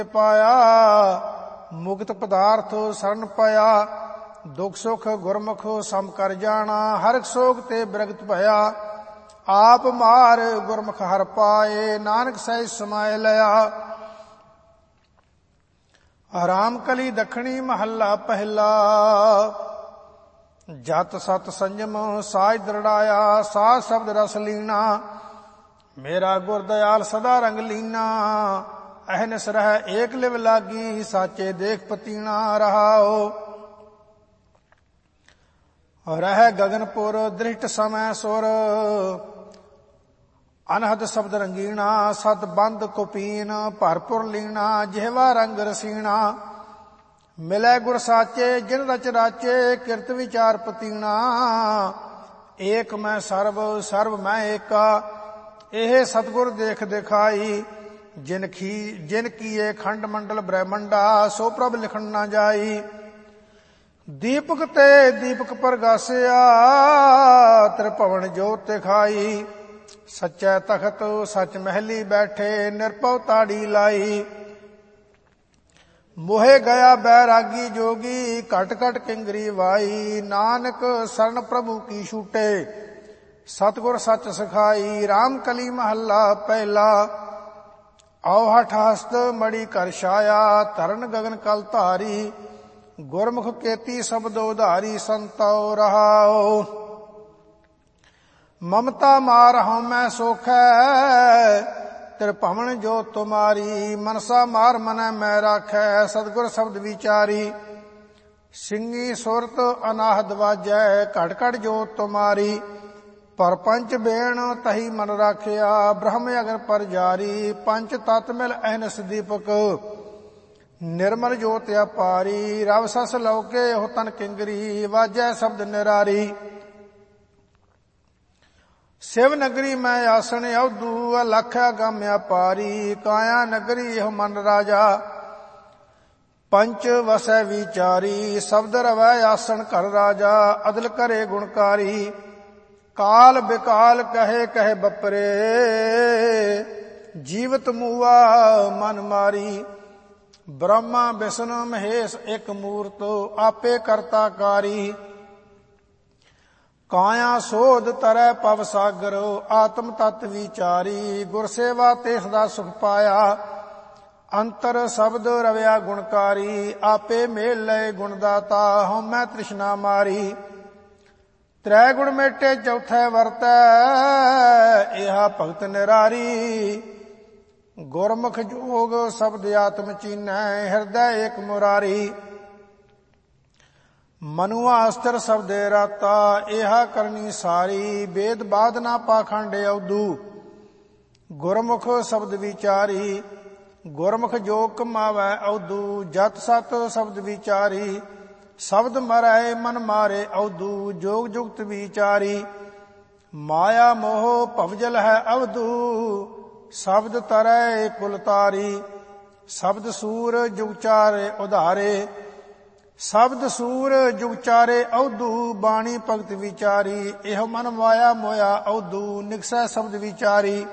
ਪਾਇਆ ਮੁਕਤ ਪਦਾਰਥ ਸਰਨ ਪਾਇਆ ਦੁਖ ਸੁਖ ਗੁਰਮੁਖ ਸਮ ਕਰ ਜਾਣਾ ਹਰਿ ਸੋਗ ਤੇ ਬਿਰਗਤ ਭਇਆ ਆਪ ਮਾਰ ਗੁਰਮੁਖ ਹਰ ਪਾਏ ਨਾਨਕ ਸਹਿਜ ਸਮਾਇ ਲਿਆ। ਰਾਮ ਕਲੀ ਦੱਖਣੀ ਮਹੱਲਾ ਪਹਿਲਾ। ਜਤ ਸਤ ਸੰਜਮ ਸਾਜ ਦ੍ਰਿੜਾਇਆ ਸਾਧ ਸ਼ਬਦ ਰਸ ਲੀਣਾ ਮੇਰਾ ਗੁਰ ਦਇਆਲ ਸਦਾ ਰੰਗ ਲੀਨਾ ਅਹਨਿਸ ਰਹਿ ਏਕ ਲਿਵ ਲਾਗੀ ਸਾਚੇ ਦੇਖ ਪਤੀਣਾ ਰਹਾਓ ਰਹਿ ਗਗਨਪੁਰ ਦ੍ਰਿਸ਼ਟ ਸਮੈ ਸੁਰ ਅਨਹਦ ਸ਼ਬਦ ਰੰਗੀਣਾ ਸਤ ਬੰਦ ਕੁਪੀਨ ਭਰਪੁਰ ਲੀਣਾ ਜਿਹਵਾ ਰੰਗ ਰਸੀਣਾ ਮਿਲੈ ਗੁਰ ਸਾਚੇ ਜਿਨ ਰਚ ਰਾਚੇ ਕਿਰਤ ਵਿਚਾਰ ਪਤੀਣਾ ਏਕ ਮੈਂ ਸਰਬ ਸਰਬ ਮੈਂ ਏਕਾ ਇਹ ਸਤਿਗੁਰ ਦੇਖ ਦਿਖਾਈ ਜਿਨ ਕੀਏ ਖੰਡ ਮੰਡਲ ਬ੍ਰਹਮੰਡਾ ਸੋ ਪ੍ਰਭ ਲਿਖਣ ਨਾ ਜਾਈ ਦੀਪਕ ਤੇ ਦੀਪਕ ਪ੍ਰਗਾਸਿਆ ਤ੍ਰਿਭਵਨ ਜੋਤ ਤੇ ਖਾਈ ਸੱਚੈ ਤਖਤ ਸੱਚ ਮਹਿਲੀ ਬੈਠੇ ਨਿਰਭਉ ਤਾੜੀ ਲਾਈ ਮੋਹੇ ਗਿਆ ਬੈਰਾਗੀ ਜੋਗੀ ਘਟ ਘਟ ਕਿੰਗਰੀ ਵਾਈ ਨਾਨਕ ਸਰਨ ਪ੍ਰਭੂ ਕੀ ਛੂਟੇ ਸਤਿਗੁਰ ਸੱਚ ਸਿਖਾਈ। ਰਾਮ ਕਲੀ ਮਹੱਲਾ ਪਹਿਲਾ। ਆਓ ਹਠ ਹਸਤ ਮੜੀ ਕਰ ਛਾਇਆ ਤਰਨ ਗਗਨ ਕਲ ਧਾਰੀ ਗੁਰਮੁਖ ਕੇਤੀ ਸ਼ਬਦ ਉਧਾਰੀ ਸੰਤੋ ਰਹਾਓ ਮਮਤਾ ਮਾਰ ਹਉਮੈ ਸੋਖੈ ਤ੍ਰਿਭਵਨ ਜੋ ਤੁਮਾਰੀ ਮਨਸਾ ਮਾਰ ਮਨੈ ਮੈਂ ਰਾਖੈ ਸਤਿਗੁਰ ਸ਼ਬਦ ਵਿਚਾਰੀ ਸਿੰਘੀ ਸੁਰਤ ਅਨਾਹਦ ਵਾਜੈ ਘਟ ਘਟ ਜੋ ਤੁਮਾਰੀ ਪਰਪੰਚ ਬੇਣ ਤਹੀ ਮਨ ਰਾਖਿਆ ਬ੍ਰਹਮ ਅਗਨ ਪਰ ਜਾਰੀ ਪੰਚ ਤਤ ਮਿਲ ਅਹਨਿਸ ਦੀਪਕ ਨਿਰਮਲ ਜੋਤ ਅਪਾਰੀ ਰਵ ਸਸ ਲੌਕੇ ਉਹ ਤਨ ਕਿੰਗਰੀ ਵਾਜੈ ਸ਼ਬਦ ਨਿਰਾਰੀ ਸਿਵ ਨਗਰੀ ਮੈਂ ਆਸਣ ਅਵਧੂ ਅਲਖ ਅਗੰਮ ਅਪਾਰੀ ਕਾਇਆ ਨਗਰੀ ਇਹ ਮਨ ਰਾਜਾ ਪੰਚ ਵਸੈ ਵਿਚਾਰੀ ਸ਼ਬਦ ਰਵੈ ਆਸਣ ਘਰ ਰਾਜਾ ਅਦਲ ਕਰੇ ਗੁਣਕਾਰੀ ਕਾਲ ਬਿਕਾਲ ਕਹੇ ਕਹੇ ਬਪਰੇ ਜੀਵਤ ਮੂਆ ਮਨ ਮਾਰੀ ਬ੍ਰਹਮਾ ਵਿਸ਼ਨੂੰ ਮਹੇਸ਼ ਇੱਕ ਮੂਰਤ ਆਪੇ ਕਰਤਾ ਕਾਰੀ ਕਾਇਆ ਸੋਧ ਤਰੈ ਪਵ ਸਾਗਰ ਆਤਮ ਤਤ ਵਿਚਾਰੀ ਗੁਰ ਸੇਵਾ ਤੇ ਸਦਾ ਸੁਖ ਪਾਇਆ ਅੰਤਰ ਸ਼ਬਦ ਰਵਿਆ ਗੁਣਕਾਰੀ ਆਪੇ ਮੇਲ ਲਏ ਗੁਣ ਦਾਤਾ ਹਉਮੈ ਤ੍ਰਿਸ਼ਨਾ ਮਾਰੀ ਤ੍ਰੈ ਗੁਣ ਮੇਟੇ ਚੌਥੈ ਵਰਤੈ ਇਹਾ ਭਗਤ ਨਿਰਾਰੀ ਗੁਰਮੁਖ ਜੋਗ ਸ਼ਬਦ ਆਤਮ ਚੀਨੈ ਹਿਰਦੈ ਏਕ ਮੁਰਾਰੀ ਮਨੁਆ ਅਸਤਰ ਸ਼ਬਦੇ ਰਾਤਾ ਇਹਾ ਕਰਨੀ ਸਾਰੀ ਵੇਦ ਬਾਧ ਨਾ ਪਾਖੰਡ ਅਵਧੂ ਗੁਰਮੁਖ ਸ਼ਬਦ ਵਿਚਾਰੀ ਗੁਰਮੁਖ ਜੋ ਕਮਾਵੈ ਅਵਧੂ ਜਤ ਸਤ ਸ਼ਬਦ ਵਿਚਾਰੀ ਸ਼ਬਦ ਮਰੈ ਮਨ ਮਾਰੇ ਅਵਧੂ ਜੋਗ ਜੁਗਤ ਵਿਚਾਰੀ ਮਾਇਆ ਮੋਹ ਭਵਜਲ ਹੈ ਅਵਧੂ ਸ਼ਬਦ ਤਰੈ ਕੁਲ ਤਾਰੀ ਸ਼ਬਦ ਸੂਰ ਜੁਗ ਚਾਰੇ ਉਧਾਰੇ ਸ਼ਬਦ ਸੂਰ ਜੁਗ ਚਾਰੇ ਅਵਧੂ ਬਾਣੀ ਭਗਤ ਵਿਚਾਰੀ ਇਹ ਮਨ ਮਾਇਆ ਮੋਇਆ ਅਵਧੂ ਨਿਕਸੈ ਸ਼ਬਦ ਵਿਚਾਰੀ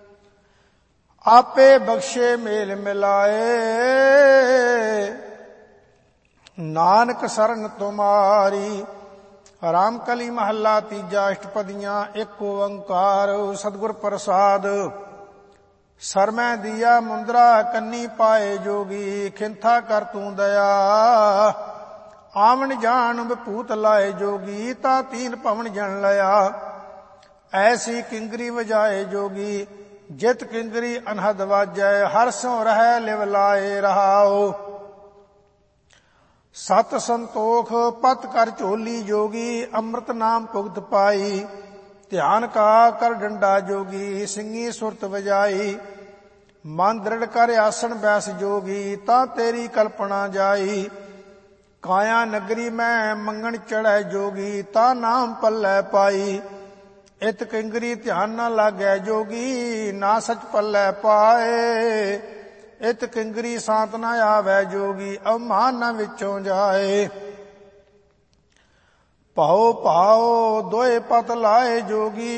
ਆਪੇ ਬਖਸ਼ੇ ਮੇਲ ਮਿਲਾਏ ਨਾਨਕ ਸਰਨ ਤੁਮਾਰੀ। ਰਾਮ ਕਲੀ ਮਹੱਲਾ ਤੀਜਾ। ਅਸ਼ਟਪਦੀਆਂ। ਇੱਕ ਓੰਕਾਰ ਸਤਿਗੁਰ ਪ੍ਰਸਾਦ। ਸਰਮੈ ਦੀਆ ਮੁੰਦਰਾ ਕੰਨੀ ਪਾਏ ਜੋਗੀ ਖਿੰਥਾ ਕਰ ਤੂੰ ਦਇਆ ਆਵਣ ਜਾਣ ਵਿਭੂਤ ਲਾਏ ਜੋਗੀ ਤਾਂ ਤੀਨ ਭਵਨ ਜਨ ਲਿਆ ਐਸੀ ਕਿੰਗਰੀ ਵਜਾਏ ਜੋਗੀ ਜਿਤ ਕਿੰਗਰੀ ਅਨਹਦ ਵਾਜੈ ਹਰ ਸੋ ਰਹਿ ਲਿਵ ਲਾਏ ਰਹਾਓ ਸਤ ਸੰਤੋਖ ਪਤ ਕਰ ਝੋਲੀ ਜੋਗੀ ਅੰਮ੍ਰਿਤ ਨਾਮ ਭੁਗਤ ਪਾਈ ਧਿਆਨ ਕਾ ਕਰ ਡੰਡਾ ਜੋਗੀ ਸਿੰਘੀ ਸੁਰਤ ਵਜਾਈ ਮਨ ਦ੍ਰਿੜ ਕਰ ਆਸਣ ਬੈਸ ਜੋਗੀ ਤਾਂ ਤੇਰੀ ਕਲਪਨਾ ਜਾਈ ਕਾਇਆ ਨਗਰੀ ਮੈਂ ਮੰਗਣ ਚੜ੍ਹੈ ਜੋਗੀ ਤਾਂ ਨਾਮ ਪੱਲੇ ਪਾਈ ਇਤ ਕਿੰਗਰੀ ਧਿਆਨ ਨਾ ਲਾਗੈ ਜੋਗੀ ਨਾ ਸਚ ਪੱਲੇ ਪਾਏ ਇਤ ਕਿੰਗਰੀ ਸਾਤ ਨਾ ਆਵੈ ਜੋਗੀ ਅਵਮਾਨ ਨਾ ਵਿੱਚੋਂ ਜਾਏ ਭਾਉ ਭਾਉ ਦੋਏ ਪਤ ਲਾਏ ਜੋਗੀ